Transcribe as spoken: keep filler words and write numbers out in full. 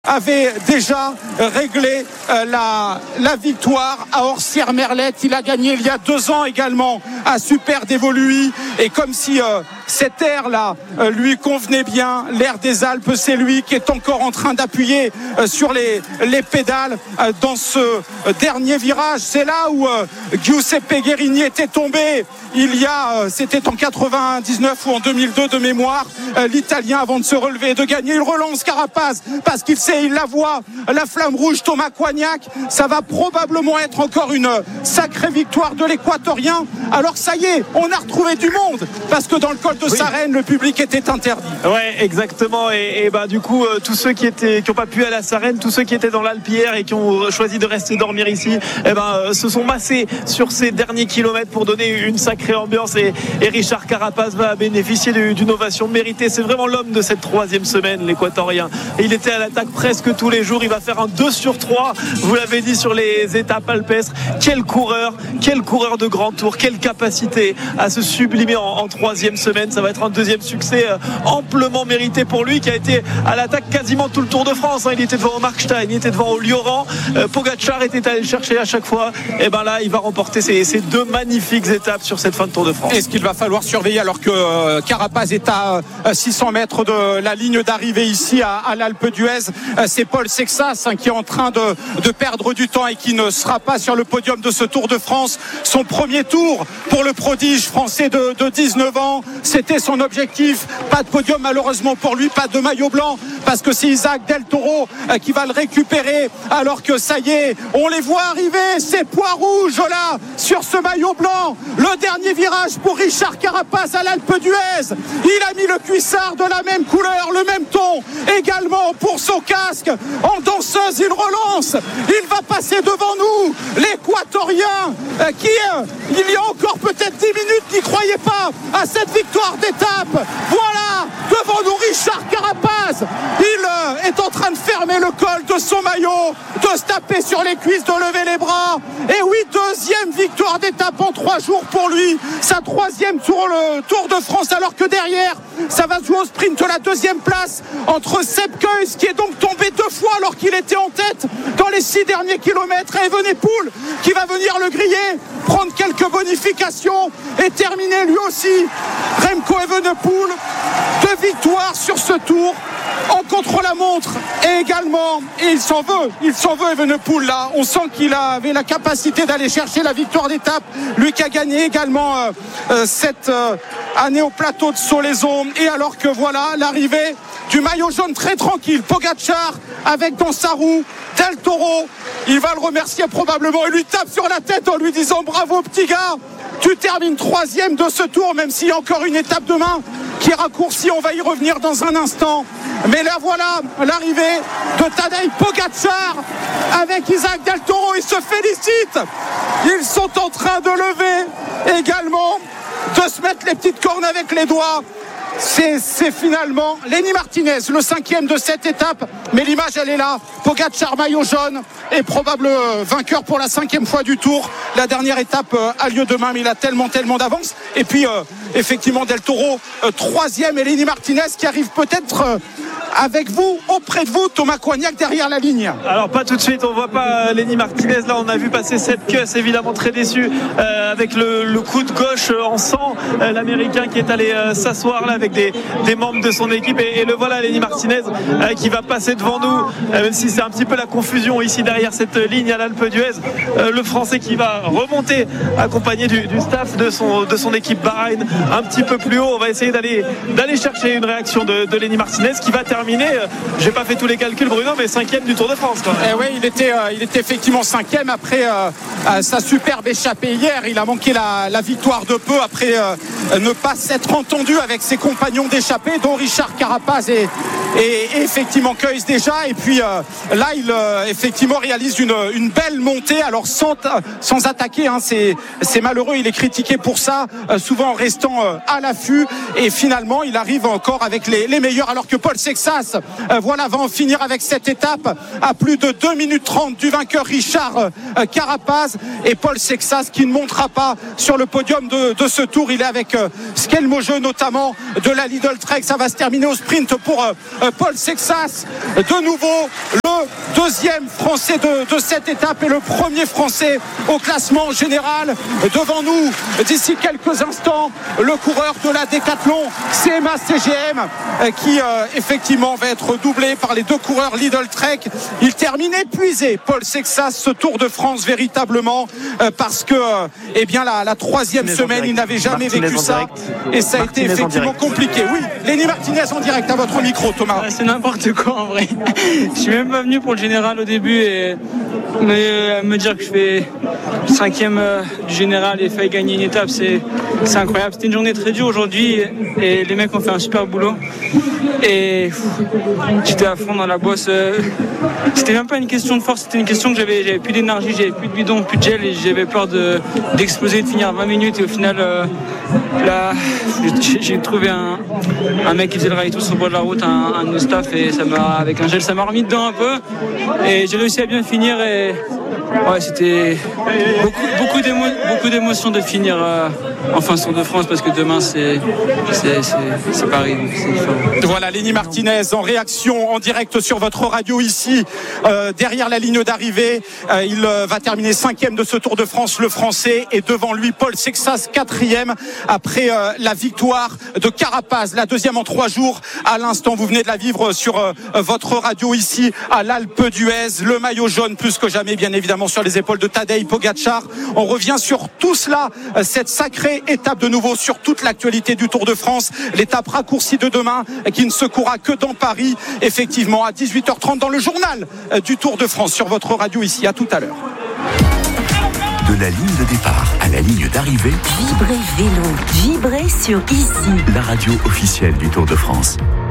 avait déjà réglé la, la victoire à Orsières-Merlette. Il a gagné il y a deux ans également à Super Dévoluy. Et comme si euh, cette aire-là euh, lui convenait bien, l'aire des Alpes, c'est lui qui est encore en train d'appuyer euh, sur les, les pédales euh, dans ce euh, dernier virage. C'est là où euh, Giuseppe Guerini était tombé il y a, euh, c'était en quatre-vingt-dix-neuf ou en deux mille deux de mémoire, euh, l'Italien avant de se relever et de gagner. Il relance Carapaz parce qu'il sait, il la voit, la flamme rouge, Thomas Coignac. Ça va probablement être encore une sacrée victoire de l'Équatorien. Alors ça y est, on a retrouvé du monde parce que dans le col de oui. Sarenne, le public était interdit. Ouais, exactement. Et, et bah du coup, euh, tous ceux qui étaient, qui n'ont pas pu aller à Sarenne, tous ceux qui étaient dans l'Alpe hier et qui ont choisi de rester dormir ici, eh ben euh, se sont massés sur ces derniers kilomètres pour donner une sacrée ambiance. Et, et Richard Carapaz va bénéficier d'une ovation méritée. C'est vraiment l'homme de cette troisième semaine, l'Équatorien. Et il était à l'attaque presque tous les jours. Il va faire un deux sur trois. Vous l'avez dit sur les étapes alpestres. Quel coureur, quel coureur de grand tour, quelle capacité à se sublimer en, en troisième semaine. Ça va être un deuxième succès euh, amplement mérité pour lui, qui a été à l'attaque quasiment tout le Tour de France. Hein. Il était devant Markstein, il était devant Lioran. Euh, Pogacar était allé le chercher à chaque fois. Et ben là, il va remporter ces, ces deux magnifiques étapes sur cette fin de Tour de France. Est-ce qu'il va falloir surveiller alors que euh, Carapaz est à euh, six cents mètres de la ligne d'arrivée ici à, à l'Alpe d'Huez. Euh, c'est Paul Sexas hein, qui est en train de, de perdre du temps et qui ne sera pas sur le podium de ce Tour de France. Son premier tour pour le prodige français de, de dix-neuf ans. C'était son objectif. Pas de podium malheureusement pour lui, pas de maillot blanc parce que c'est Isaac Del Toro euh, qui va le récupérer alors que ça y est, on les voit arriver, ces poids rouges là sur ce maillot blanc. Le dernier virage pour Richard Carapaz à l'Alpe d'Huez. Il a mis le cuissard de la même couleur, le même ton également pour son casque. En danseuse, il relance. Il va passer devant nous, l'Équatorien euh, qui, euh, il y a encore peut-être dix minutes, n'y croyait pas à cette victoire d'étape. Voilà, devant nous Richard Carapaz. Il euh, est en train de fermer le col de son maillot, de se taper sur les cuisses, de lever les bras. Et oui, deuxième victoire d'étape en trois jours pour lui. Sa troisième sur le Tour de France, alors que derrière, ça va jouer au sprint la deuxième place entre Sepp Kuss, qui est donc tombé deux fois alors qu'il était en tête dans les six derniers kilomètres, et Evenepoel qui va venir le griller, prendre quelques bonifications et terminer lui aussi. Remco Evenepoel, deux victoires sur ce tour en contre-la-montre et également, et il s'en veut, il s'en veut Evenepoel là. On sent qu'il avait la capacité d'aller chercher la victoire d'étape. Lui qui a gagné également euh, euh, cette euh, année au plateau de Solaison. Et alors que voilà l'arrivée du maillot jaune très tranquille, Pogacar avec dans sa roue Del Toro. Il va le remercier probablement et lui tape sur la tête en lui disant bravo petit gars, tu termines troisième de ce tour, même s'il y a encore une étape demain qui est raccourcie, on va y revenir dans un instant. Mais là voilà l'arrivée de Tadej Pogacar avec Isaac Del Toro. Ils se félicitent, ils sont en train de lever également, de se mettre les petites cornes avec les doigts. C'est, c'est finalement Lenny Martinez, le cinquième de cette étape, mais l'image elle est là. Pogacar maillot jaune est probable vainqueur pour la cinquième fois du Tour. La dernière étape a lieu demain, mais il a tellement tellement d'avance. Et puis euh, effectivement Del Toro euh, troisième, et Lenny Martinez qui arrive peut-être euh, avec vous, auprès de vous, Thomas Coignac derrière la ligne. Alors pas tout de suite, on voit pas Lenny Martinez. Là on a vu passer Sepp Kuss, évidemment très déçu euh, avec le, le coup de gauche en sang, euh, l'Américain qui est allé euh, s'asseoir là avec des, des membres de son équipe, et, et le voilà Lenny Martinez euh, qui va passer devant nous, euh, même si c'est un petit peu la confusion ici derrière cette ligne à l'Alpe d'Huez. Euh, le Français qui va remonter accompagné du, du staff de son, de son équipe Bahreïn un petit peu plus haut. On va essayer d'aller, d'aller chercher une réaction de, de Lenny Martinez qui va terminer, j'ai pas fait tous les calculs Bruno, mais cinquième du Tour de France quand même. Eh oui, il était, euh, il était effectivement cinquième après euh, euh, sa superbe échappée hier. Il a manqué la, la victoire de peu après euh, ne pas s'être entendu avec ses compagnons d'échappée, dont Richard Carapaz et, et, et effectivement Kuss déjà. Et puis euh, là, il euh, effectivement réalise une, une belle montée, alors sans, sans attaquer, hein, c'est, c'est malheureux, il est critiqué pour ça, euh, souvent en restant euh, à l'affût, et finalement il arrive encore avec les, les meilleurs, alors que Paul Sexas Sexas, euh, voilà, va en finir avec cette étape à plus de deux minutes trente du vainqueur Richard euh, Carapaz, et Paul Sexas qui ne montera pas sur le podium de, de ce tour. Il est avec euh, Skelmoje notamment de la Lidl Trek. Ça va se terminer au sprint pour euh, euh, Paul Sexas, de nouveau le deuxième français de, de cette étape et le premier français au classement général. Devant nous, d'ici quelques instants, le coureur de la Décathlon C M A C G M qui euh, effectivement va être doublé par les deux coureurs Lidl Trek. Il termine épuisé, Paul Sexas, ce Tour de France véritablement euh, parce que euh, eh bien la, la troisième Martinez semaine il n'avait jamais Martinez vécu ça et ça a Martinez été effectivement compliqué. Oui, Lenny Martinez en direct à votre micro, Thomas. C'est n'importe quoi en vrai. Je suis même pas venu pour le général au début et mais, euh, me dire que je fais cinquième euh, du général et failli gagner une étape, c'est, c'est incroyable. C'était une journée très dure aujourd'hui et, et les mecs ont fait un super boulot et pff, j'étais à fond dans la bosse. Euh, c'était même pas une question de force, c'était une question que j'avais, j'avais plus d'énergie, j'avais plus de bidon, plus de gel et j'avais peur de, d'exploser, de finir vingt minutes et au final euh, là j'ai, j'ai trouvé un, un mec qui faisait le rallye tout sur le bord de la route, un, un de nos staff, et ça m'a, avec un gel ça m'a remis dedans un peu et j'ai réussi à bien finir et ouais, c'était beaucoup, beaucoup, d'émo, beaucoup d'émotions de finir euh, en fin Tour de France parce que demain c'est, c'est, c'est, c'est Paris, donc c'est différent. Voilà, Lenny Martinez en réaction en direct sur votre radio ici euh, derrière la ligne d'arrivée. Euh, il euh, va terminer cinquième de ce Tour de France, le français, et devant lui Paul Sexas quatrième après euh, la victoire de Carapaz, la deuxième en trois jours. À l'instant, vous venez de la vivre sur euh, votre radio ici à l'Alpe d'Huez. Le maillot jaune plus que jamais, bien évidemment, sur les épaules de Tadej Pogačar. On revient sur tout cela, cette sacrée étape de nouveau sur toute l'actualité du Tour de France. L'étape raccourcie de demain qui ne se courra que dans Paris, effectivement à dix-huit heures trente dans le journal du Tour de France sur votre radio ici. À tout à l'heure. De la ligne de départ à la ligne d'arrivée, Vibrez Vélo, vibrez sur Ici, la radio officielle du Tour de France.